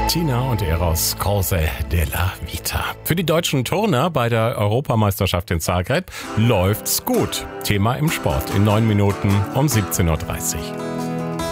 Tina und Eros Corse della Vita. Für die deutschen Turner bei der Europameisterschaft in Zagreb läuft's gut. Thema im Sport in 9 Minuten um 17:30 Uhr.